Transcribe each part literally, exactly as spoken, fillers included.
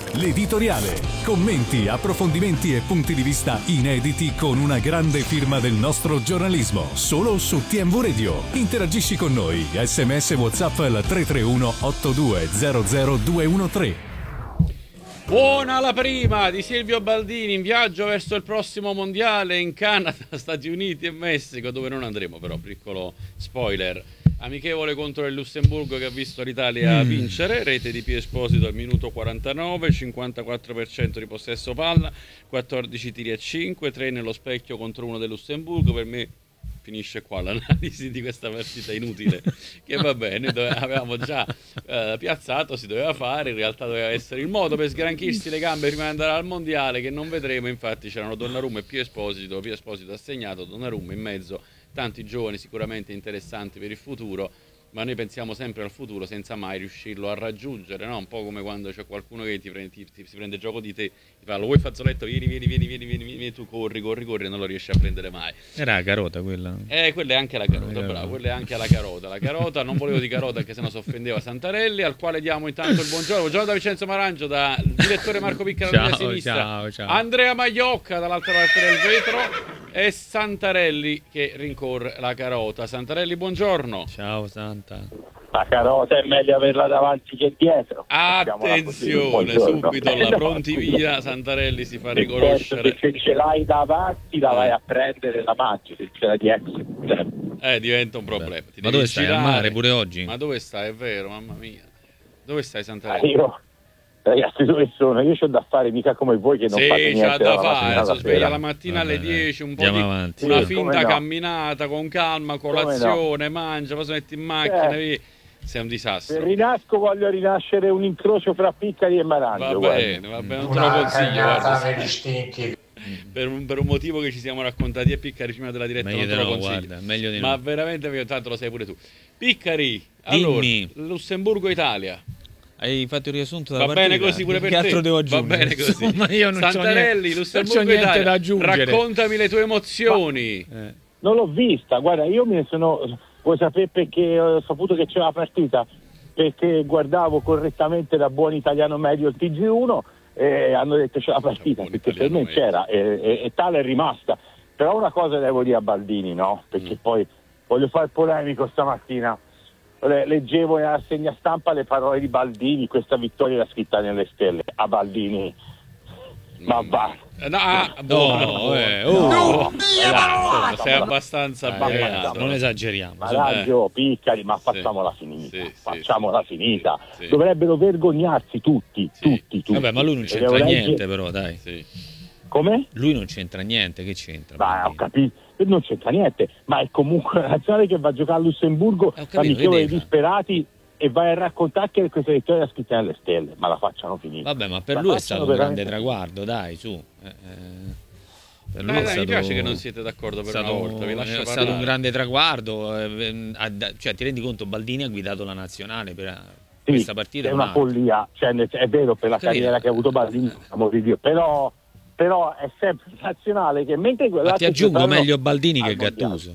l'editoriale. Commenti, approfondimenti e punti di vista inediti con una grande firma del nostro giornalismo. Solo su T M V Radio. Interagisci con noi. Sms WhatsApp al tre tre uno otto due zero zero due uno tre. Buona la prima di Silvio Baldini in viaggio verso il prossimo mondiale in Canada, Stati Uniti e Messico, dove non andremo però, piccolo spoiler. Amichevole contro il Lussemburgo che ha visto l'Italia mm. vincere, rete di Pio Esposito al minuto quarantanove, cinquantaquattro per cento di possesso palla, quattordici tiri a cinque, tre nello specchio contro uno del Lussemburgo. Per me finisce qua l'analisi di questa partita inutile che va bene, dove avevamo già eh, piazzato, si doveva fare, in realtà doveva essere il modo per sgranchirsi le gambe prima di andare al mondiale, che non vedremo. Infatti c'erano Donnarumma e Pio Esposito, Pio Esposito ha segnato, Donnarumma in mezzo, tanti giovani sicuramente interessanti per il futuro, ma noi pensiamo sempre al futuro senza mai riuscirlo a raggiungere, no? Un po' come quando c'è qualcuno che ti prende, ti, ti, si prende gioco di te, ti fa: lo vuoi fazzoletto, vieni vieni vieni vieni vieni, vieni, vieni tu corri corri corri e non lo riesci a prendere mai. Era la carota quella. Eh, quella è anche la carota, bravo, quella è anche la carota. La carota, non volevo di carota perché sennò si offendeva Santarelli, al quale diamo intanto il buongiorno. Buongiorno da Vincenzo Marangio, da direttore Marco Piccara della sinistra. Ciao, ciao. Andrea Magliocca dall'altra parte del vetro e Santarelli che rincorre la carota. Santarelli, buongiorno. Ciao Santa. La carota è meglio averla davanti che dietro. Attenzione, subito la pronti via. Santarelli si fa riconoscere. Se ce l'hai davanti la vai a prendere, la mangi, se ce l'hai dietro. Eh, diventa un problema. Ti ma dove stai? Girare. Al mare pure oggi? Ma dove stai? È vero, mamma mia. Dove stai, Santarelli? Ah, io, ragazzi, dove sono? Io c'ho da fare, mica come voi che non sì, fate niente. Sì, c'ha da fare. Sono sveglia la mattina Vabbè, alle dieci, un po' di avanti. Una sì, finta no. camminata con calma, colazione, no. mangia, poi si mette in macchina, eh. via. Sei un disastro. Se rinasco voglio rinascere un incrocio fra Piccari e Marangio. Va bene, va bene, non te lo consiglio. Guarda, per, un, per un motivo che ci siamo raccontati a Piccari prima della diretta, meglio non te lo no, consiglio. Guarda, meglio di Ma no. veramente, perché tanto lo sai pure tu. Piccari, allora, Lussemburgo-Italia. Hai fatto il riassunto della va partita? bene così pure per che te. altro devo aggiungere? Va bene così. Insomma, io non Santarelli, Lussemburgo-Italia, da aggiungere. Raccontami le tue emozioni. Ma, eh. Non l'ho vista, guarda, io me ne sono... Vuoi sapere perché ho saputo che c'era la partita? Perché guardavo correttamente da buon italiano medio il T G uno e hanno detto c'è la partita, perché per me c'era e, e, e tale è rimasta. Però una cosa devo dire a Baldini, no? Perché mm. poi voglio fare polemico stamattina. Leggevo nella rassegna stampa le parole di Baldini, questa vittoria era scritta nelle stelle. A Baldini, ma va. No, ah, no, no, eh, oh. no, no, no, sei abbastanza eh, non esageriamo. Ma Raggio, eh. Piccari, ma facciamola sì, finita, sì, facciamola sì, finita. Sì, dovrebbero vergognarsi tutti, sì. tutti, tutti. Vabbè, ma lui non c'entra legge... niente, però, dai. Sì. Come? Lui non c'entra niente, che c'entra? Ma ho capito, non c'entra niente, ma è comunque una nazionale che va a giocare a Lussemburgo, amichevole dei disperati, e vai a raccontare che questa vittoria è scritta nelle stelle, ma la facciano finire. Vabbè, ma per la lui è stato un grande veramente... traguardo, dai, su. Eh, eh, per dai, lui dai, stato... mi piace che non siete d'accordo per stato... una volta, vi lascio è parlare. stato un grande traguardo, eh, eh, cioè ti rendi conto, Baldini ha guidato la nazionale per sì, questa partita. È una follia, cioè, è vero, per la Carina. carriera che ha avuto Baldini, amor di Dio, però, però è sempre nazionale che mentre ma ti aggiungo giocano... meglio Baldini che Gattuso.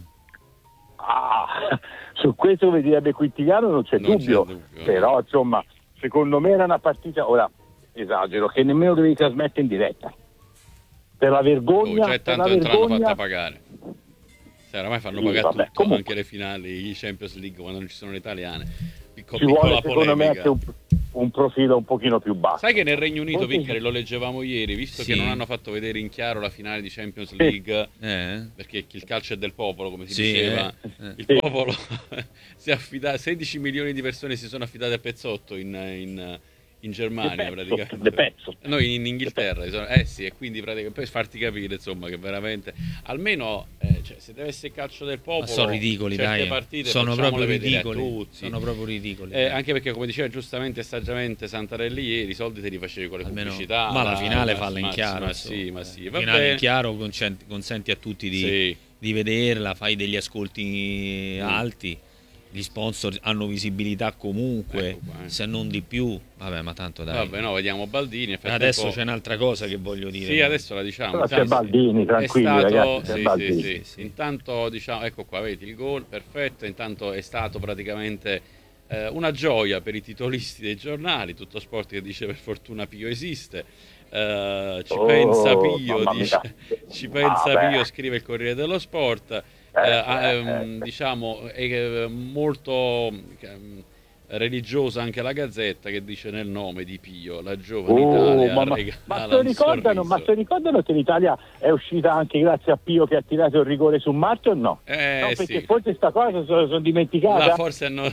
Ah, su questo come direbbe Quintiliano non c'è, non dubbio, c'è dubbio, però insomma secondo me era una partita, ora esagero, che nemmeno dovevi trasmettere in diretta per la vergogna, oh, cioè, per tanto la non te l'hanno vergogna... fatta pagare, cioè, oramai fanno sì, pagare vabbè, tutto, comunque... anche le finali, i Champions League quando non ci sono le italiane. Picco, ci vuole secondo me anche un, un profilo un pochino più basso. Sai che nel Regno Unito, Poi... Piccari, lo leggevamo ieri, visto sì. che non hanno fatto vedere in chiaro la finale di Champions League, eh. perché il calcio è del popolo, come si sì, diceva, eh. il sì. popolo si è affidato, sedici milioni di persone si sono affidate a pezzotto in, in, in Germania, de pezzo, praticamente. de pezzo. No, in, in Inghilterra, sono, eh sì, e quindi praticamente per farti capire, insomma, che veramente almeno eh, cioè, se deve essere calcio del popolo, ma sono ridicoli, dai, partite sono proprio ridicoli, tutti. sono proprio ridicoli. Eh, anche perché, come diceva giustamente e saggiamente Santarelli ieri, i soldi te li facevi con le almeno, pubblicità. ma la finale ma, falla in ma, chiaro. Ma sì, ma sì, va la finale bene. in chiaro consenti, consenti a tutti di, sì. di vederla, fai degli ascolti mm. alti. Gli sponsor hanno visibilità comunque, ecco qua, eh. se non di più. Vabbè, ma tanto dai. Vabbè, no, vediamo Baldini. Adesso c'è un'altra cosa che voglio dire. Sì, adesso la diciamo. Però c'è Baldini, tranquilli, stato... ragazzi, c'è sì, Baldini. sì, sì, sì. Intanto, diciamo, ecco qua, vedi il gol, perfetto. Intanto è stato praticamente Eh, una gioia per i titolisti dei giornali, Tutto Sport che dice per fortuna Pio esiste, eh, ci Oh, pensa Pio, mamma dice, mia. ci pensa Ah, Pio, beh. scrive il Corriere dello Sport, eh, Eh, ehm, eh, diciamo è eh, molto ehm, religiosa anche la Gazzetta che dice nel nome di Pio la giovane Oh, Italia ma, ma, regala ma se un ricordano, ma sorriso. se ricordano che l'Italia è uscita anche grazie a Pio che ha tirato il rigore su Marte o no? Eh, no, perché sì. forse sta cosa sono, sono dimenticata. La forse no,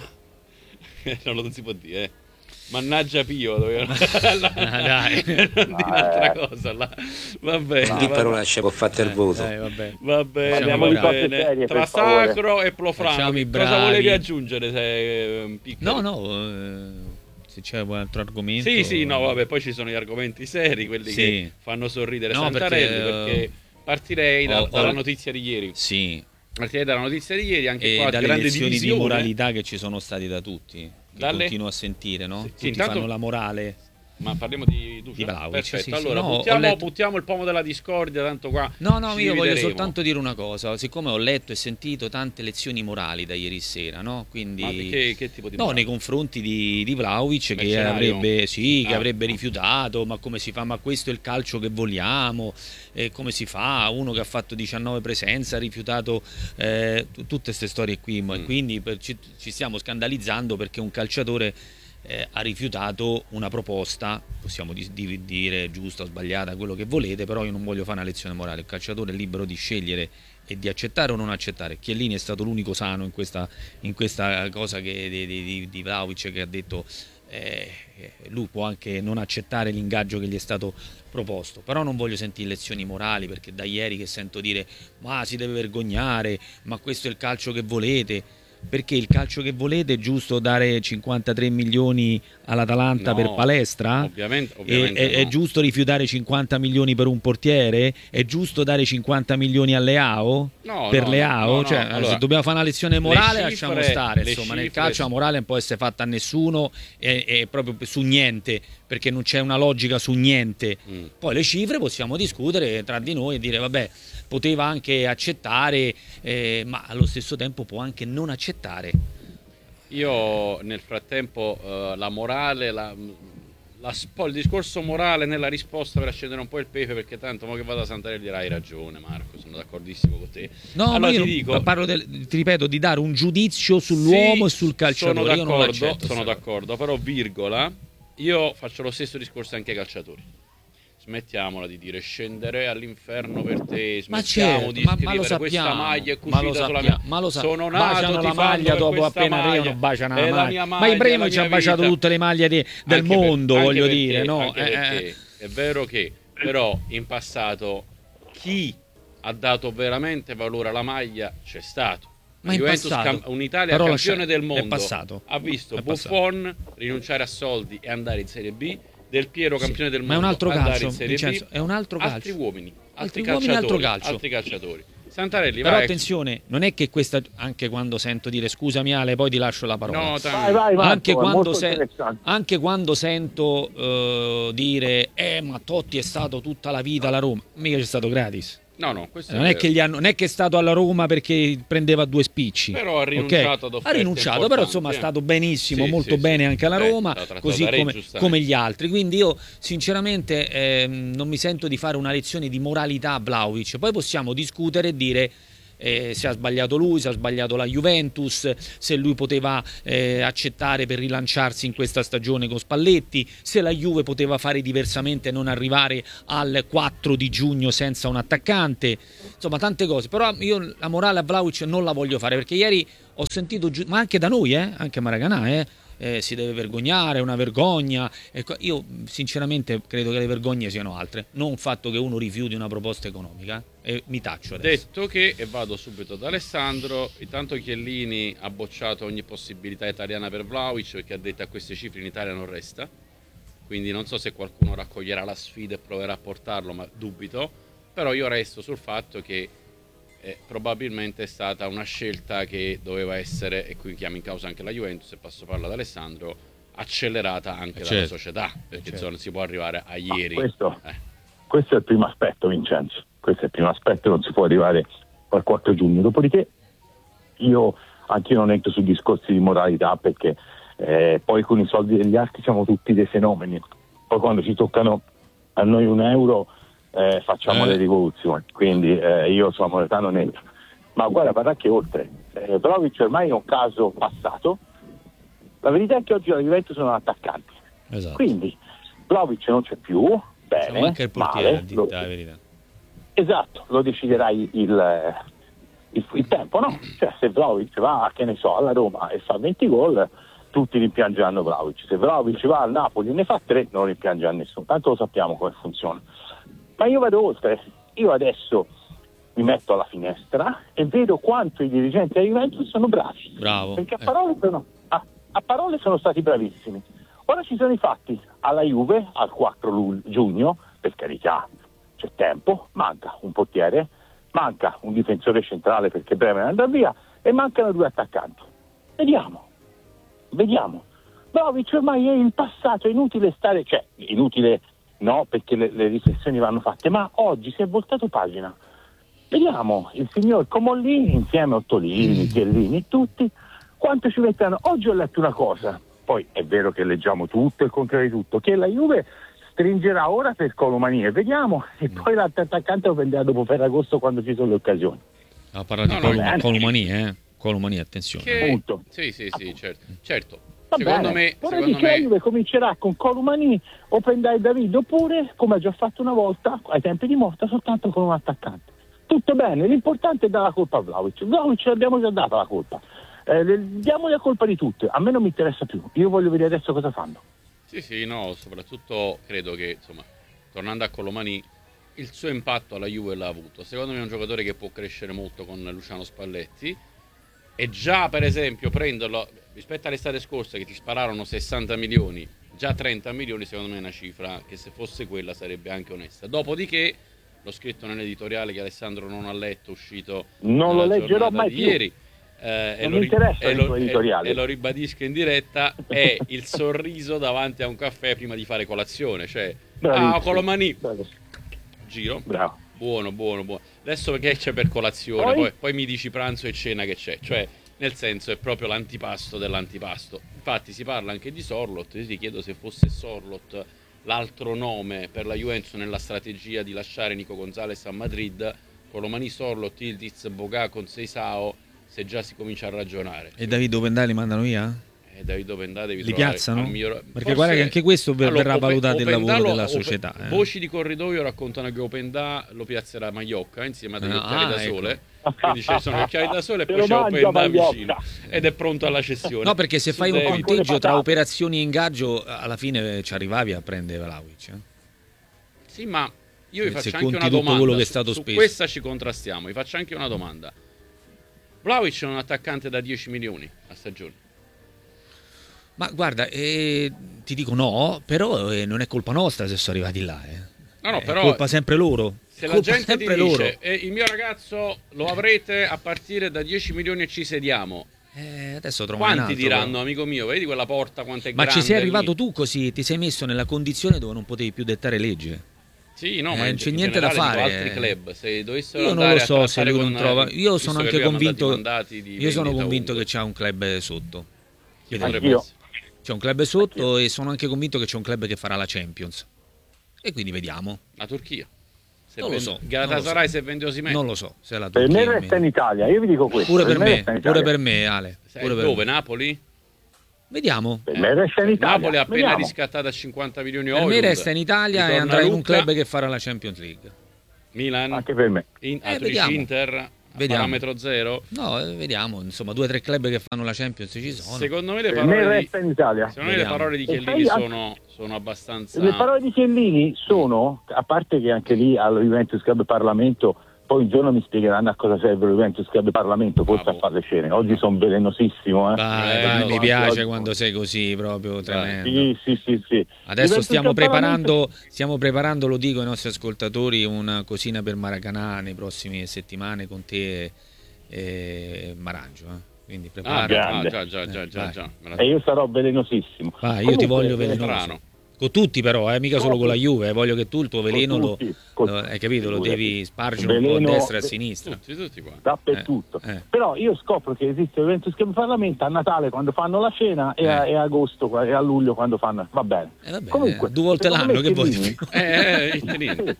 non lo si può dire, eh. Mannaggia Pio, doveva... Dai. non dire un'altra cosa. La... Va bene, Di va... parolacce può fatte il voto. Eh, vabbè. va bene, Parliamo va di cose bene. serie, Tra per favore. Sacro e Plofrano, Facciamo i cosa bravi. volevi aggiungere? Se, um, No, no, eh, se c'è un altro argomento. Sì, sì, no, vabbè, poi ci sono gli argomenti seri, quelli Sì. che fanno sorridere No, Santarelli, perché, perché, eh, partirei da- ho- dalla ho- notizia di ieri. Sì, Partirei dalla notizia di ieri, anche e qua dalle grande lezioni divisione. di moralità che ci sono stati da tutti. Che Dalle? continuo a sentire, no? Sì, sì, Tutti intanto- fanno la morale. Ma parliamo di Duce? Di Vlahovic, Perfetto, sì, sì. allora No, ho buttiamo, letto- buttiamo il pomo della discordia, tanto qua No, no, ci io voglio divideremo. soltanto dire una cosa. Siccome ho letto e sentito tante lezioni morali da ieri sera, no? Quindi Ma che, che tipo di no, morale? nei confronti di, di Vlahovic che Mercenario? avrebbe, sì, che Ah. avrebbe rifiutato, ma come si fa? Ma questo è il calcio che vogliamo, eh, come si fa? Uno che ha fatto diciannove presenze ha rifiutato eh, t- tutte queste storie qui, ma Mm. quindi per- ci, ci stiamo scandalizzando perché un calciatore eh, ha rifiutato una proposta, possiamo di- di- dire giusta o sbagliata, quello che volete, però io non voglio fare una lezione morale. Il calciatore è libero di scegliere e di accettare o non accettare. Chiellini è stato l'unico sano in questa, in questa cosa che, di, di, di Vlahovic, che ha detto eh, lui può anche non accettare l'ingaggio che gli è stato proposto, però non voglio sentire lezioni morali, perché da ieri che sento dire ma si deve vergognare, ma questo è il calcio che volete. Perché il calcio che volete è giusto dare cinquantatré milioni all'Atalanta No, per palestra? ovviamente- E- ovviamente è, è no. giusto rifiutare cinquanta milioni per un portiere? È giusto dare cinquanta milioni alle A O? No, per no, le no, A O? no, no. Cioè, Allora, se dobbiamo fare una lezione morale, le lasciamo cifre- stare. le Insomma, nel cifre- calcio la morale non può essere fatta a nessuno e, e proprio su niente, perché non c'è una logica su niente. Mm. Poi le cifre possiamo discutere tra di noi e dire vabbè, poteva anche accettare, eh, ma allo stesso tempo può anche non accettare. Io nel frattempo eh, la morale, la, la spo- il discorso morale nella risposta per accendere un po' il pepe, perché tanto mo che vado a Santarelli dirà hai ragione Marco, sono d'accordissimo con te. No, allora ma io ti non- dico, parlo del, ti ripeto, di dare un giudizio sull'uomo sì, e sul calciatore. Sono Io non d'accordo, l'accetto, sono sta d'accordo, però virgola, io faccio lo stesso discorso anche ai calciatori. Smettiamola di dire scendere all'inferno per te, Ma smettiamo certo, di ma- scrivere ma lo questa sappiamo, maglia è ma lo cucita sulla sappiamo, mia... ma lo sa- sono nato baciano la tifando maglia per dopo questa appena maglia, arrivano, baciano è la la maglia. mia Ma maglia, è la Ibrahimovic ha mia baciato vita. tutte le maglie di- del Anche per- mondo, anche voglio perché- dire, no? anche Eh, perché eh. è vero che però in passato chi ha dato veramente valore alla maglia c'è stato. Ma in Juventus passato. cam- un'Italia Però campione lascia- del è mondo passato. ha visto È passato. Buffon rinunciare a soldi e andare in Serie B, Del Piero campione del ma mondo, è un altro andare calcio, in Serie Vincenzo, B, è un altro altri calcio. uomini, altri, Altri uomini, altro calciatori, calcio. altri calciatori. Santarelli, Però vai. attenzione, non è che questa, anche quando sento dire scusami Ale, poi ti lascio la parola. No, Vai, tanto. vai, Marco, anche, è quando molto se- interessante. anche quando sento eh, dire eh ma Totti è stato tutta la vita alla Roma, mica c'è stato gratis. No, no, questo Non è, vero. che gli hanno, non è che è stato alla Roma perché prendeva due spicci. Però ha ok? rinunciato ad offerte Ha rinunciato, però importanti, insomma è eh. stato benissimo, Sì, molto sì, bene sì. anche alla Beh, Roma, l'ha trattato così da re, come, giustamente. come gli altri. Quindi io sinceramente ehm, non mi sento di fare una lezione di moralità a Vlahovic. Poi possiamo discutere e dire eh, se ha sbagliato lui, se ha sbagliato la Juventus, se lui poteva eh, accettare per rilanciarsi in questa stagione con Spalletti, se la Juve poteva fare diversamente e non arrivare al quattro di giugno senza un attaccante, insomma tante cose. Però io la morale a Vlahovic non la voglio fare, perché ieri ho sentito, giu- ma anche da noi, eh, anche a Maracanã, eh, eh, si deve vergognare, è una vergogna. Ecco, io sinceramente credo che le vergogne siano altre, non il fatto che uno rifiuti una proposta economica, e mi taccio adesso. Detto che, e vado subito da Alessandro, intanto Chiellini ha bocciato ogni possibilità italiana per Vlahovic perché ha detto a queste cifre in Italia non resta, quindi non so se qualcuno raccoglierà la sfida e proverà a portarlo, ma dubito. Però io resto sul fatto che eh, probabilmente è stata una scelta che doveva essere, e qui chiamo in causa anche la Juventus e passo palla ad Alessandro, accelerata anche Eh, dalla certo. società, perché certo. insomma, non si può arrivare a ieri. questo- Eh. Questo è il primo aspetto, Vincenzo. Questo è il primo aspetto, non si può arrivare al quattro giugno. Dopodiché io anche io non entro su discorsi di moralità, perché eh, poi con i soldi degli altri siamo tutti dei fenomeni, poi quando ci toccano a noi un euro eh, facciamo eh. le rivoluzioni, quindi eh, io sono moretano nero. Ma guarda, guarda che oltre, eh, Vlahovic ormai è un caso passato, la verità è che oggi la Juventus sono attaccanti, Esatto. quindi Vlahovic non c'è più, bene, Siamo anche il portiere, male, a dire lo- la verità. esatto, lo deciderà il, il, il, il tempo, no? Cioè se Vlahovic va, che ne so, alla Roma e fa venti gol, tutti rimpiangeranno Vlahovic. Se Vlahovic va al Napoli e ne fa tre, non rimpiangerà nessuno, tanto lo sappiamo come funziona. Ma io vado oltre, io adesso mi metto alla finestra e vedo quanto i dirigenti della Juventus sono bravi. Bravo. Perché a Eh. parole, sono, a, a parole sono stati bravissimi. Ora ci sono i fatti. Alla Juve, al quattro lu- giugno, per carità, c'è tempo, manca un portiere, manca un difensore centrale perché Bremer andrà via e mancano due attaccanti. Vediamo, vediamo. Vlahovic ormai è il passato, è inutile stare, cioè inutile no, perché le, le riflessioni vanno fatte, ma oggi si è voltato pagina. Vediamo il signor Comollini insieme a Ottolini, Chiellini, tutti, quanto ci metteranno. Oggi ho letto una cosa, poi è vero che leggiamo tutto e il contrario di tutto, che la Juve stringerà ora per Colomani e vediamo, e poi l'altro attaccante lo prenderà dopo Ferragosto quando ci sono le occasioni. Ha parlato No, di no, Colum- bene. Colomani, eh? Colomani, attenzione. Che... Punto. Sì, sì, sì, certo. certo. Va Secondo bene. me, Vorrei secondo dire che la me Juve comincerà con Colomani o prendere David, oppure, come ha già fatto una volta, ai tempi di Motta, soltanto con un attaccante. Tutto bene, l'importante è dare la colpa a Vlahovic. Vlahovic l'abbiamo già data la colpa. Eh, le- diamo la colpa di tutte, a me non mi interessa più, io voglio vedere adesso cosa fanno. Sì, sì, no, soprattutto credo che, insomma, tornando a Colomani, il suo impatto alla Juve l'ha avuto. Secondo me è un giocatore che può crescere molto con Luciano Spalletti, e già, per esempio, prenderlo rispetto all'estate scorsa che ti spararono sessanta milioni, già trenta milioni secondo me è una cifra che, se fosse quella, sarebbe anche onesta. Dopodiché, l'ho scritto nell'editoriale che Alessandro non ha letto, uscito Non lo nella leggerò giornata mai di più. ieri. Eh, e Non lo mi ri- interessa e il lo- tuo e- editoriale. e lo ribadisco in diretta, è il sorriso davanti a un caffè prima di fare colazione, cioè Bravissimo. ah, Colomani, Bravo. giro, Bravo. buono, buono, buono. Adesso perché c'è per colazione, Poi? poi, poi mi dici pranzo e cena che c'è, cioè nel senso è proprio l'antipasto dell'antipasto. Infatti si parla anche di Sorloth, io ti chiedo se fosse Sorloth l'altro nome per la Juventus nella strategia di lasciare Nico Gonzalez a Madrid, Colomani, Sorloth, Ildiz, Bogà con Seisao, se già si comincia a ragionare. E David Opendà li mandano via? Eh, David Opendà devi Li trovare piazzano? al miglior- Perché Forse- guarda che anche questo ver- Allora, verrà Ope- valutato il Opendà lavoro lo- della Ope- società. eh. Voci di corridoio raccontano che Opendà lo piazzerà a Maiocca insieme a degli Ah, occhiali da ecco. sole. Quindi ci sono gli occhiali da sole e Se poi lo c'è mangia Opendà Maiocca. vicino ed è pronto alla cessione. No, perché se Su fai un David- conteggio tra patate. operazioni e ingaggio, alla fine ci arrivavi a prendere Vlahovic. eh. Sì, ma io vi Se faccio conti anche una tutto domanda. quello che è Su- stato su speso. questa ci contrastiamo. Vi faccio anche una domanda. Vlahovic è un attaccante da dieci milioni a stagione. Ma guarda, eh, ti dico no, però eh, non è colpa nostra se sono arrivati là. Eh. No, no, È però colpa sempre loro. se la Colpa gente ti sempre dice loro. "Eh, il mio ragazzo lo avrete a partire da dieci milioni e ci sediamo", Eh, adesso trovo un quanti altro, diranno, però. amico mio, vedi quella porta quanto è Ma grande ci sei lì?" arrivato tu così, ti sei messo nella condizione dove non potevi più dettare legge. Sì, no, Eh, ma non in c'è in niente da generale dico fare. altri club, se dovessero Io non andare lo a so se trattare lui con- non trova. Io visto sono che anche lui ha mandato i convinto. mandati di Io sono vendita convinto che ovunque. c'ha un club sotto. Chi potrebbe Anch'io. essere? C'è un club sotto e sono anche convinto che c'è un club che farà la Champions. E quindi vediamo. La Turchia. Se Non lo vende- so, Galatasaray non lo so. se vende Osimhen. Non lo so se è la Per me Turchia. resta in Italia, io vi dico questo. Pure per me, resta in pure Italia. per me, Ale. Sai Pure per dove? me. Napoli? Vediamo. Per me resta in Italia. Napoli ha appena Vediamo. riscattato a cinquanta milioni Per me Højlund. resta in Italia e Ritorna andrà in un Lucca, club che farà la Champions League. Milan, Anche per me. in, Eh, Atrici vediamo. Inter, a Vediamo. parametro zero. No, eh, vediamo. Insomma, due o tre club che fanno la Champions ci sono. Secondo me le Per me parole di, resta in Italia. secondo me le Vediamo. parole di E Chiellini sai, sono, sono abbastanza... Le parole di Chiellini sono, a parte che anche lì allo Juventus Club Parlamento, poi un giorno mi spiegheranno a cosa serve lo Juventus Club Parlamento, forse Bravo. a fare le cene. Oggi sono velenosissimo, eh. Vai, Eh, vai, no, mi oggi- piace oggi- quando sei così, proprio tremendo. Sì, sì, sì, sì. Adesso Juventus stiamo Club Parlamento- preparando, stiamo preparando, lo dico ai nostri ascoltatori, una cosina per Maracanã nei prossime settimane con te e, e Marangio. eh. Quindi Ah, prepara. grande. ah, già, già, già, Eh, già, vai. già. Me la- E io sarò velenosissimo. Vai, io ti Comunque, voglio eh, velenoso. Strano. Con tutti però, eh, mica solo con la Juve, eh, voglio che tu il tuo veleno lo, tutti, con- lo- hai capito, lo devi spargere un Veleno- po' a destra e a sinistra. Tutti, tutti qua. dappertutto. Eh, eh. Però io scopro che esiste Juventus che Parlamento a Natale quando fanno la cena e, a, Eh. e a agosto qua- e a luglio quando fanno. Va bene. Eh, vabbè, Comunque, due volte secondo l'anno, me che vuoi Chiellini- di più? Eh, eh, niente.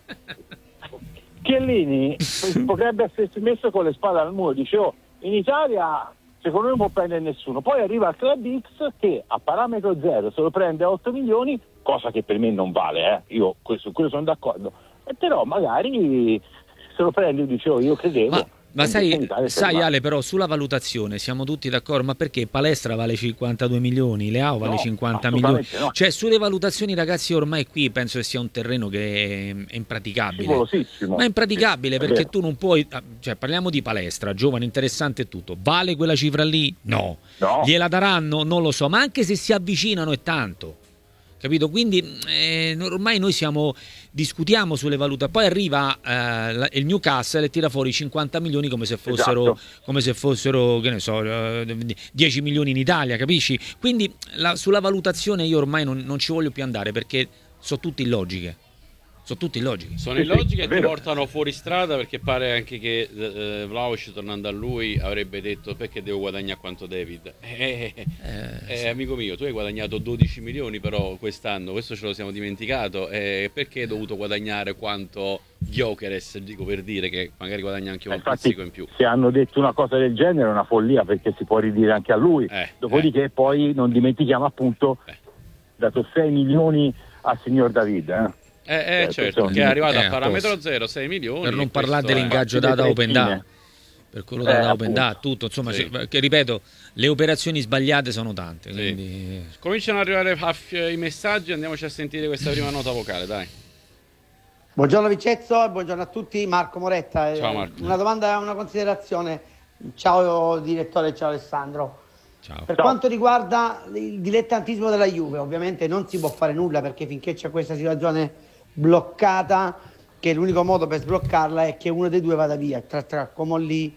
Chiellini potrebbe essersi messo con le spalle al muro, dice oh, in Italia secondo me non può prendere nessuno, poi arriva il Club X che a parametro zero se lo prende a otto milioni, cosa che per me non vale, eh. Io su quello sono d'accordo, e però magari se lo prende e dice oh, io credevo. Ma, ma sai, in Italia sai ferma. Ale, però sulla valutazione siamo tutti d'accordo, ma perché Palestra vale cinquantadue milioni, Leao vale No, cinquanta milioni, assolutamente no. cioè sulle valutazioni ragazzi ormai qui penso che sia un terreno che è, è impraticabile. Scivolosissimo. Ma è impraticabile Sì, è perché vero. tu non puoi, ah, cioè parliamo di Palestra, giovane, interessante e tutto, vale quella cifra lì? No. No. Gliela daranno? Non lo so, ma anche se si avvicinano è tanto. Capito? Quindi eh, ormai noi siamo discutiamo sulle valutazioni, poi arriva eh, la- il Newcastle e tira fuori cinquanta milioni come se fossero, Esatto. come se fossero che ne so, eh, dieci milioni in Italia, capisci? Quindi la- sulla valutazione io ormai non, non ci voglio più andare perché sono tutte illogiche. Sono tutte illogiche. Sono Sì, sì, illogiche è e ti vero. portano fuori strada perché pare anche che eh, Vlahovic tornando a lui avrebbe detto perché devo guadagnare quanto David. Eh, eh, eh, amico mio, tu hai guadagnato dodici milioni però quest'anno, questo ce lo siamo dimenticato, eh, perché hai dovuto guadagnare quanto Gyökeres, dico per dire che magari guadagna anche un Infatti, pizzico in più. se hanno detto una cosa del genere è una follia perché si può ridire anche a lui. Eh, Dopodiché poi non dimentichiamo appunto Eh. dato sei milioni al signor David. Eh. Eh, eh, Certo, certo, sono- che è arrivato eh, a parametro apposta. zero, sei milioni. Per non e parlare questo è- dell'ingaggio Infatti, dato a le Open treccine. Da, per quello dato Eh, da Open Da, appunto. tutto, insomma, Sì. se- che, ripeto, le operazioni sbagliate sono tante, Sì. quindi Cominciano ad arrivare a f- i messaggi, andiamoci a sentire questa prima nota vocale, dai. Buongiorno Viccezzo e buongiorno a tutti, Marco Moretta. Eh, Ciao, Marco. Una domanda e una considerazione. Ciao direttore, ciao Alessandro. ciao. Per Ciao. quanto riguarda il dilettantismo della Juve, ovviamente non si può fare nulla perché finché c'è questa situazione bloccata, che l'unico modo per sbloccarla è che uno dei due vada via, tra, tra Comolli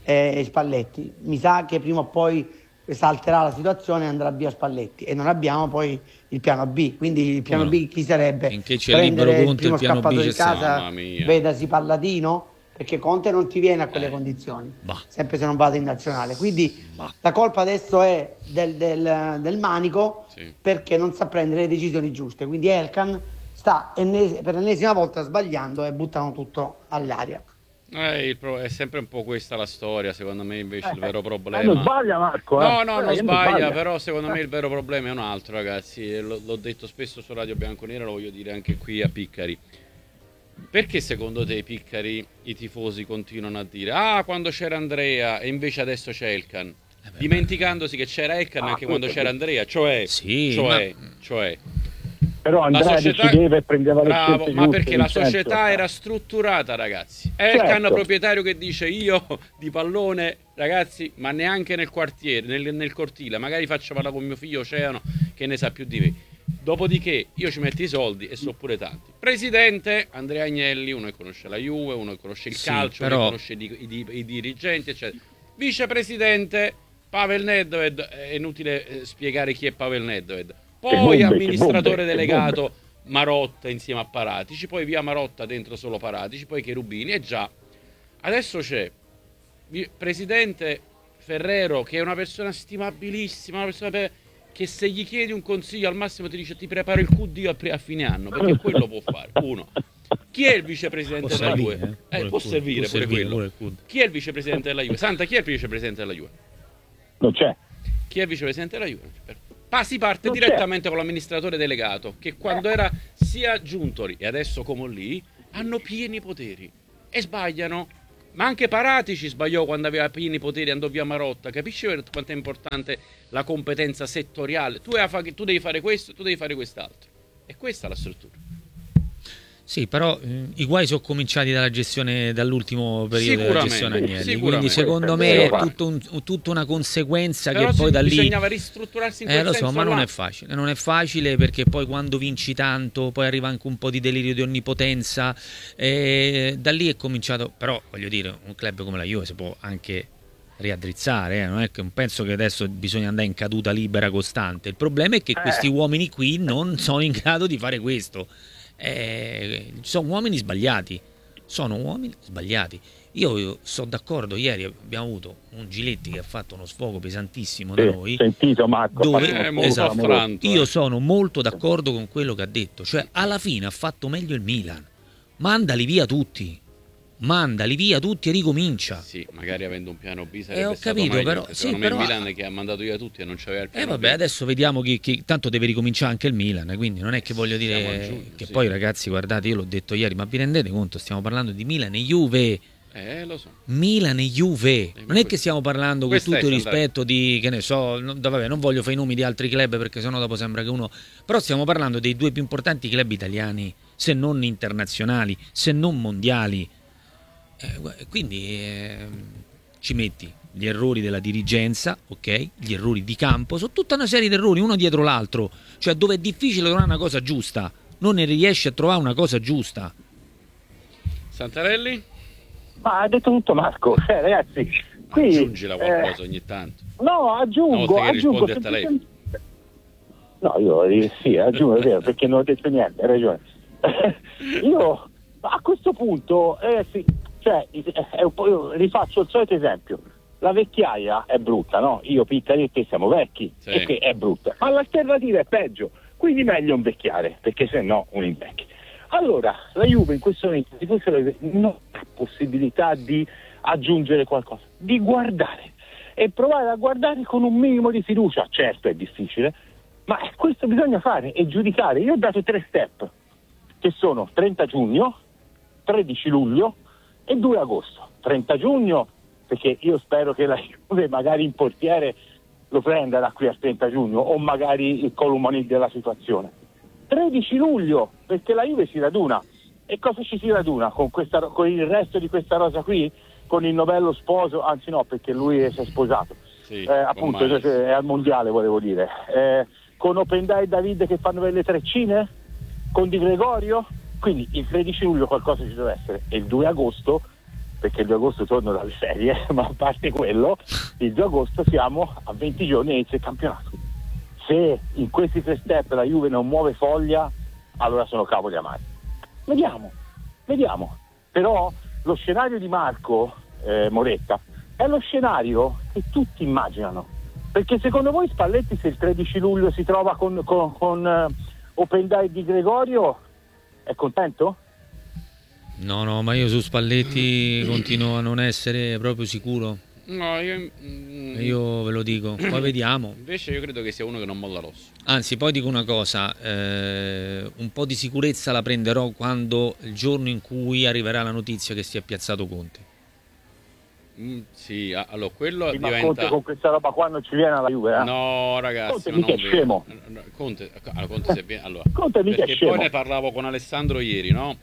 e Spalletti. Mi sa che prima o poi salterà la situazione e andrà via Spalletti e non abbiamo poi il piano B, quindi il piano No. B chi sarebbe? Finché c'è libero Prendere il Conte, primo il piano B scappato c'è di casa, Mamma mia. vedasi Palladino, perché Conte non ti viene a quelle Eh. condizioni, Bah. sempre se non vado in nazionale, quindi Bah. la colpa adesso è del, del- del manico Sì. perché non sa prendere le decisioni giuste, quindi Elkan sta enne- per l'ennesima volta sbagliando e buttano tutto all'aria. Eh, il pro- è sempre un po' questa la storia, secondo me invece il vero Eh, non problema... sbaglia Marco. eh. No, no, Guarda non che sbaglia, però secondo me il vero problema è un altro, ragazzi. e lo- L'ho detto spesso su Radio Bianconera, lo voglio dire anche qui a Piccari. Perché secondo te, Piccari, i tifosi continuano a dire ah, quando c'era Andrea e invece adesso c'è Elkan? Dimenticandosi che c'era Elkan Ah, anche quando questo c'era sì. Andrea, cioè, Sì, cioè, ma- cioè Però la Andrea società decideva e prendeva le bravo, scelte ma giuste, perché la Vincenzo. società era strutturata, ragazzi. Elkan, Certo. proprietario che dice io di pallone, ragazzi, ma neanche nel quartiere, nel, nel cortile, magari faccio parlare con mio figlio Oceano che ne sa più di me. Dopodiché io ci metto i soldi e so pure tanti. Presidente Andrea Agnelli, uno che conosce la Juve, uno che conosce il Sì, calcio, però- uno che conosce i, i- i dirigenti, eccetera. Vicepresidente Pavel Nedved, è inutile eh, spiegare chi è Pavel Nedved. Che Poi bombe, che amministratore bombe, che delegato bombe. Marotta insieme a Paratici, poi via Marotta dentro solo Paratici, poi Cherubini e già adesso c'è vi- presidente Ferrero che è una persona stimabilissima, una persona per- che se gli chiedi un consiglio al massimo ti dice ti preparo il Q D a, pre- a fine anno, perché quello può fare. Uno. Chi è il vicepresidente Può della servire, Juve? eh. Eh, Pure può il Q D, servire può pure servire quello. pure il Q D. Chi è il vicepresidente della Juve? Santa, chi è il vicepresidente della Juve? Non c'è. Chi è il vicepresidente della Juve? Pa- si parte Non c'è. direttamente con l'amministratore delegato che quando era sia Giuntoli e adesso Comolli hanno pieni poteri e sbagliano, ma anche Paratici sbagliò quando aveva pieni poteri, andò via Marotta. Capisci quanto è importante la competenza settoriale? Tu, hai a fa- tu devi fare questo, tu devi fare quest'altro, e questa è la struttura. Sì, però eh, i guai sono cominciati dalla gestione, dall'ultimo periodo della Sicuramente, gestione Agnelli, quindi sicuramente. secondo me Quello è fa. tutto un- tutta una conseguenza Però che poi si- da lì... bisognava ristrutturarsi in Eh quel lo so, senso ma non là. è facile, non è facile perché poi quando vinci tanto, poi arriva anche un po' di delirio di onnipotenza, e da lì è cominciato, però voglio dire, un club come la Juve si può anche riaddrizzare, eh? Non è che non penso che adesso bisogna andare in caduta libera costante. Il problema è che questi uomini qui non sono in grado di fare questo. Eh, sono uomini sbagliati, sono uomini sbagliati. Io, io sono d'accordo, ieri abbiamo avuto un Giletti che ha fatto uno sfogo pesantissimo da noi. Sentito Marco, dove, è molto esatto, affranto, io eh. sono molto d'accordo con quello che ha detto, cioè alla fine ha fatto meglio il Milan. Mandali via tutti. Mandali via tutti e ricomincia. Sì, magari avendo un piano B sarebbe Eh, ho stato capito, meglio, però- perché sì, secondo me però- il Milan che ha mandato via tutti e non c'aveva il E piano eh vabbè, B. adesso vediamo chi, chi tanto deve ricominciare anche il Milan, quindi non è che voglio Siamo a dire giugno, che sì. poi ragazzi, guardate, io l'ho detto ieri, ma vi rendete conto, stiamo parlando di Milan e Juve. Eh, lo so. Milan e Juve, non è che stiamo parlando con Questa tutto è il Sandra. rispetto di, che ne so, no, vabbè, non voglio fare i nomi di altri club perché sennò dopo sembra che uno, però stiamo parlando dei due più importanti club italiani, se non internazionali, se non mondiali. Eh, gu- quindi eh, ci metti gli errori della dirigenza, ok? Gli errori di campo, sono tutta una serie di errori, uno dietro l'altro, cioè dove è difficile trovare una cosa giusta, non ne riesci a trovare una cosa giusta. Santarelli? Ma ha detto tutto Marco, cioè, ragazzi, qui Aggiungila qualcosa eh, ogni tanto. no, Una aggiungo, volta che aggiungo rispondi a telefono. No, io eh, sì, aggiungo, è vero, perché non ho detto niente, hai ragione. Io a questo punto, eh, sì, cioè, è un po', io rifaccio il solito esempio. La vecchiaia è brutta, no? Io, Piccari e te siamo vecchi, Sì. e che è brutta. Ma l'alternativa è peggio, quindi meglio invecchiare, perché se no un invecchia. Allora, la Juve in questo momento di questo non ha possibilità di aggiungere qualcosa, di guardare e provare a guardare con un minimo di fiducia. Certo è difficile, ma questo bisogna fare e giudicare. Io ho dato tre step, che sono trenta giugno, tredici luglio e due agosto. trenta giugno, perché io spero che la Juve magari in portiere lo prenda da qui al trenta giugno, o magari il Colomani della situazione. tredici luglio, perché la Juve si raduna. E cosa ci si raduna? Con, questa, con il resto di questa rosa qui? Con il novello sposo? Anzi no, perché lui si è sposato. Sì, eh, appunto, con Maris. è al mondiale, volevo dire. Eh, con Opendai e David che fanno le treccine? Con Di Gregorio? Quindi il tredici luglio qualcosa ci deve essere. E il due agosto, perché il due agosto torno dalle ferie, ma a parte quello, il due agosto siamo a venti giorni e inizia il campionato. Se in questi tre step la Juve non muove foglia, allora sono cavoli amari. Vediamo, vediamo. Però lo scenario di Marco eh, Moretta è lo scenario che tutti immaginano. Perché secondo voi Spalletti, se il tredici luglio si trova con, con, con uh, Opendai Di Gregorio, è contento? No, no, ma io su Spalletti continuo a non essere proprio sicuro. No, io, mm, Io ve lo dico, poi vediamo. invece io credo che sia uno che non molla l'osso. Anzi, poi dico una cosa, eh, un po' di sicurezza la prenderò quando il giorno in cui arriverà la notizia che si è piazzato Conte. Mm, sì, ah, allora quello Sì, ma diventa... Conte con questa roba qua non ci viene alla Juve, eh? No, ragazzi, Conte ma mica non è vero. scemo. No, Conte, allora, Conte se viene, allora, Conte mica è perché scemo. poi ne parlavo con Alessandro ieri, no?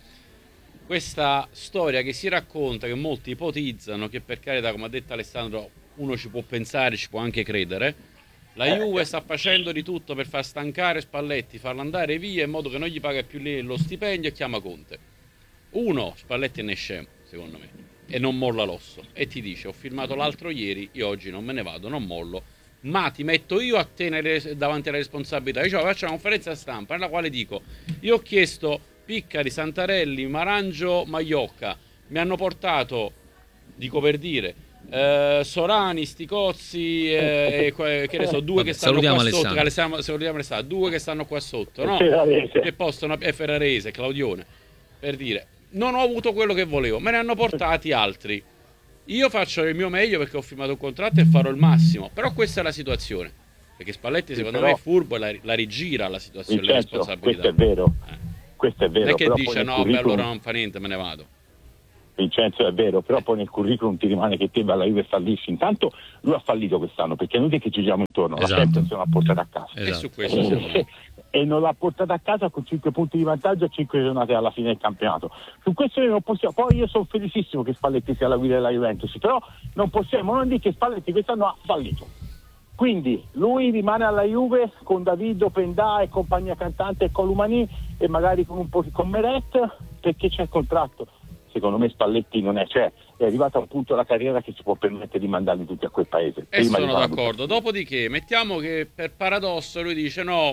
Questa storia che si racconta, che molti ipotizzano, che per carità, come ha detto Alessandro, uno ci può pensare, ci può anche credere. La Juve sta facendo di tutto per far stancare Spalletti, farlo andare via in modo che non gli paga più lì lo stipendio e chiama Conte. Uno, Spalletti ne è scemo, secondo me, e non molla l'osso. E ti dice, ho firmato l'altro ieri, io oggi non me ne vado, non mollo, ma ti metto io a te nelle- davanti alla responsabilità. Io faccio una conferenza stampa nella quale dico, io ho chiesto Piccari, Santarelli, Marangio, Maiocca, mi hanno portato, dico per dire, eh, Sorani, Sticozzi, eh, e que- che ne so, due Vabbè, che stanno salutiamo qua sotto, Alessandro. che Alessandro- salutiamo Alessandro, due che stanno qua sotto, no? Ferrarese. Che possono, e Ferrarese, Claudione, per dire, non ho avuto quello che volevo, me ne hanno portati altri. Io faccio il mio meglio perché ho firmato un contratto e farò il massimo, però questa è la situazione, perché Spalletti secondo però- me è furbo e la, la rigira la situazione, le Vincenzo, responsabilità. questo è vero. Eh. Questo è vero. Non è che però poi dice nel no, beh, curriculum- allora non fa niente, me ne vado. Vincenzo, è vero, però poi nel curriculum ti rimane che te alla Juve fallisci. Intanto lui ha fallito quest'anno, perché è inutile che ci giriamo intorno, Esatto. la Champions non l'ha portata a casa. E Esatto. su questo siamo... E, e non l'ha portata a casa con cinque punti di vantaggio e cinque giornate alla fine del campionato. Su questo noi non possiamo. Poi io sono felicissimo che Spalletti sia alla guida della Juventus, però non possiamo non dire che Spalletti quest'anno ha fallito. Quindi lui rimane alla Juve con David, Opendà e compagnia cantante e Colomani e magari con un po' con Meret, perché c'è il contratto. Secondo me Spalletti non è, cioè è arrivato a un punto della carriera che si può permettere di mandarli tutti a quel paese. E Prima sono di d'accordo. Dopodiché, mettiamo che per paradosso lui dice no,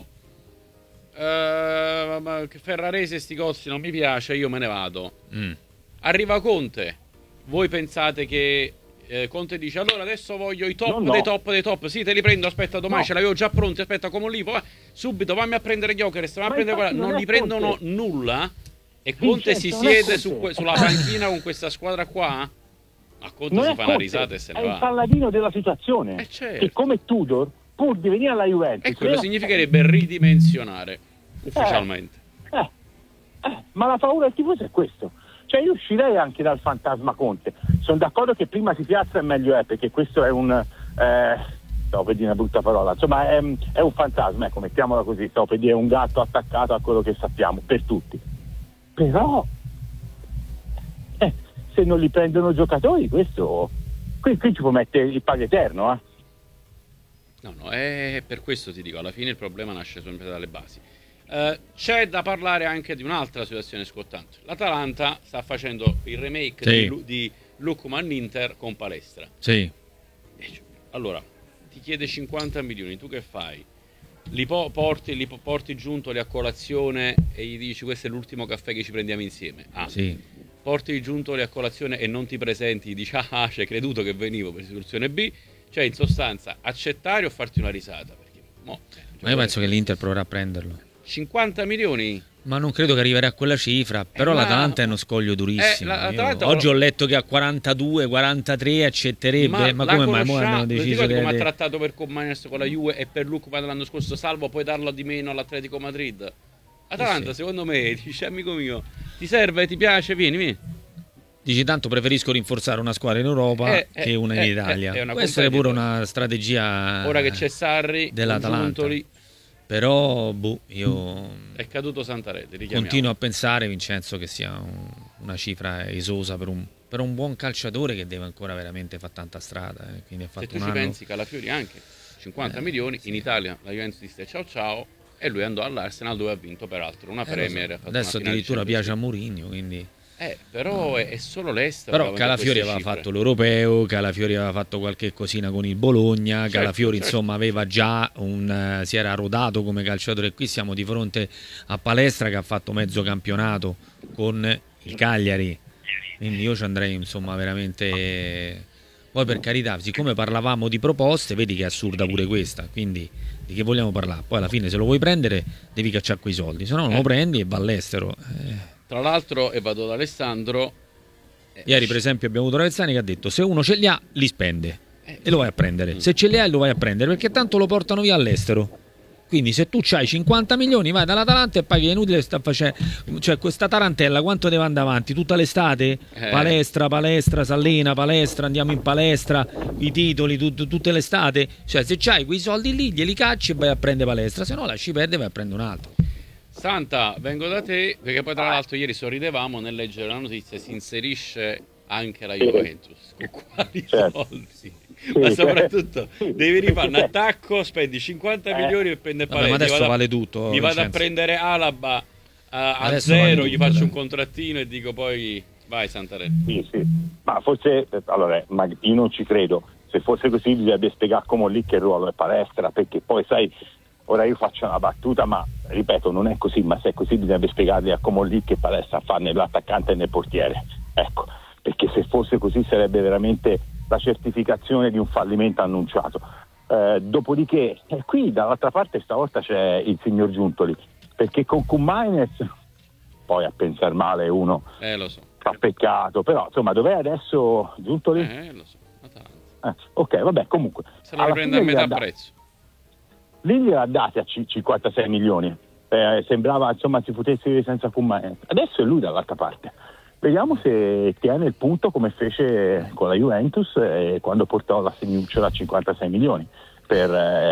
eh, ma che Ferrarese e sti cozzi non mi piace, io me ne vado. Mm. Arriva Conte, voi pensate che eh, Conte dice allora adesso voglio i top No, no. dei top dei top, sì te li prendo, aspetta domani No. ce l'avevo già pronti, aspetta come lì, va, subito vammi a prendere Gyökeres, vammi a Ma prendere quella, infatti non non gli è prendono Conte. nulla e Conte Vincenzo, si non è siede Conte. su que- sulla panchina con questa squadra qua, a Conte Non si è fa una Conte, risata e se ne è il va. paladino della situazione. Eh, certo. Che come Tudor, pur di venire alla Juventus, E quello era- significherebbe ridimensionare ufficialmente. Eh, eh, ma la paura del tifoso è questo. Cioè io uscirei anche dal fantasma Conte. Sono d'accordo che prima si piazza e meglio è, perché questo è un eh, stavo per dire una brutta parola, insomma è, è un fantasma, ecco, mettiamola così, stavo per dire un gatto attaccato a quello che sappiamo, per tutti. Però eh, se non li prendono giocatori, questo qui, qui ci può mettere il padre eterno, eh. No, no, è per questo ti dico, alla fine il problema nasce sempre dalle basi. Eh, c'è da parlare anche di un'altra situazione scottante. L'Atalanta sta facendo il remake Sì. di, Lu- di Lookman Inter con Palestra. Sì. Allora, ti chiede cinquanta milioni, tu che fai? Li po- porti, li po- porti Giuntoli a colazione e gli dici questo è l'ultimo caffè che ci prendiamo insieme. Ah, Sì. porti Giuntoli a colazione e non ti presenti, dici ah, ci hai creduto che venivo per soluzione B. Cioè, in sostanza, accettare o farti una risata? Perché, mo, eh, Ma io penso che l'Inter proverà a prenderlo. cinquanta milioni? Ma non credo che arriverà a quella cifra. Però Eh, ma- l'Atalanta è uno scoglio durissimo. Eh, la- Io- l'Atalanta- Oggi ho letto che a quarantadue quarantatré accetterebbe. Ma, la come mai? Mo conosciamo- hanno ti deciso ricordi che- come ha de- trattato per Koeman con la Juve e per Lookman l'anno scorso, salvo poi darlo di meno all'Atletico Madrid? Atalanta, sì. secondo me, dice amico mio, ti serve, ti piace, vieni, vieni. Dici tanto preferisco rinforzare una squadra in Europa Eh, che eh, una in eh, Italia. eh, è una Può essere pure competitor. una strategia Ora che c'è Sarri, dell'Atalanta. Giuntoli, Però boh, io è caduto Santarelli, richiamiamo. continuo a pensare, Vincenzo, che sia un- una cifra esosa per un, per un buon calciatore che deve ancora veramente fare tanta strada. eh. Quindi ha Se fatto tu un ci anno. pensi, Calafiori anche cinquanta Eh, milioni, sì. in Italia la Juventus disse ciao ciao e lui andò all'Arsenal dove ha vinto peraltro una Eh, lo Premier. so. ha fatto Adesso una finale addirittura Champions piace a League. Mourinho, quindi... Eh, però è, è solo l'Est. Però davanti a Calafiori queste aveva cifre. fatto l'Europeo, Calafiori aveva fatto qualche cosina con il Bologna, Certo, Calafiori certo. insomma aveva già un eh, si era rodato come calciatore. Qui siamo di fronte a Palestra che ha fatto mezzo campionato con il Cagliari, quindi io ci andrei insomma veramente. Poi per carità, siccome parlavamo di proposte, vedi che è assurda pure questa, quindi di che vogliamo parlare? Poi alla fine se lo vuoi prendere devi cacciare quei soldi, se no non Eh. lo prendi e va all'estero. Eh. Tra l'altro, e vado da Alessandro. eh, Ieri per esempio abbiamo avuto Ravezzani che ha detto se uno ce li ha li spende Eh, e lo vai a prendere, se ce li hai lo vai a prendere perché tanto lo portano via all'estero. Quindi se tu c'hai cinquanta milioni vai dall'Atalanta e paghi, è inutile sta facendo, cioè questa tarantella quanto deve andare avanti tutta l'estate? Eh. Palestra, palestra, s'allena, palestra, andiamo in palestra, i titoli tut- tutte l'estate, cioè se c'hai quei soldi lì glieli cacci e vai a prendere palestra, se no lasci perdere e vai a prendere un altro. Santa, vengo da te perché poi tra l'altro ieri sorridevamo nel leggere la notizia, si inserisce anche la Juventus. Con quali Certo. soldi? Sì, Ma certo. soprattutto Sì, devi rifare un perché- attacco, spendi cinquanta Eh. milioni per prendere Vabbè, ma Palestra. adesso Mi vado a- vale tutto, Mi vado a Vincenzo. prendere Alaba a, a Adesso zero, vale gli tutto, faccio dai. un contrattino e dico poi vai Santarelli. Sì, sì. Ma forse, eh, allora, ma io non ci credo. Se fosse così bisognerebbe spiegare come lì che ruolo è Palestra, perché poi sai, ora io faccio una battuta, ma ripeto, non è così, ma se è così bisognerebbe spiegargli a come lì che Palestra fa nell'attaccante e nel portiere. Ecco, perché se fosse così sarebbe veramente la certificazione di un fallimento annunciato. Eh, dopodiché, eh, qui dall'altra parte stavolta c'è il signor Giuntoli, perché con Koeman, poi a pensare male uno Eh, lo so. fa peccato, però insomma dov'è adesso Giuntoli? Eh, lo so. Atalanta. Eh, ok, vabbè, comunque Se lo alla riprende a fine metà gliela da- prezzo. lì gliela date a c- cinquantasei milioni. Eh, sembrava insomma si potesse vivere senza Koeman. Adesso è lui dall'altra parte. Vediamo se tiene il punto come fece con la Juventus eh, quando portò la Segnucciola a cinquantasei milioni per, eh,